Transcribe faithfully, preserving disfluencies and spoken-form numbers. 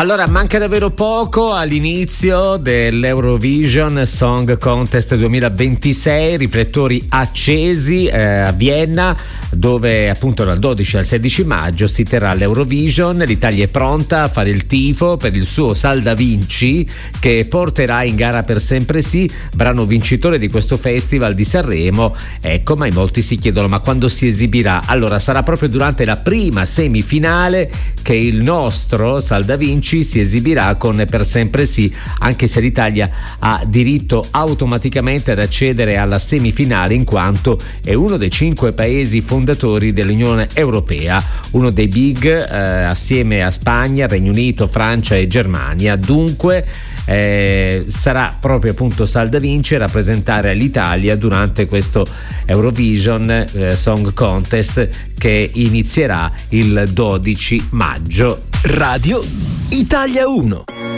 Allora, manca davvero poco all'inizio dell'Eurovision Song Contest duemilaventisei, riflettori accesi eh, a Vienna, dove appunto dal dodici al sedici maggio si terrà l'Eurovision. L'Italia è pronta a fare il tifo per il suo Salda Vinci, che porterà in gara Per Sempre Sì, brano vincitore di questo festival di Sanremo. Ecco, ma in molti si chiedono: ma quando si esibirà? Allora, sarà proprio durante la prima semifinale che il nostro Salda Vinci si esibirà con Per Sempre Sì, anche se l'Italia ha diritto automaticamente ad accedere alla semifinale in quanto è uno dei cinque paesi fondatori dell'Unione Europea, uno dei big eh, assieme a Spagna, Regno Unito, Francia e Germania. Dunque eh, sarà proprio appunto Salda Vinci a rappresentare l'Italia durante questo Eurovision eh, Song Contest che inizierà il dodici maggio. Radio Italia uno.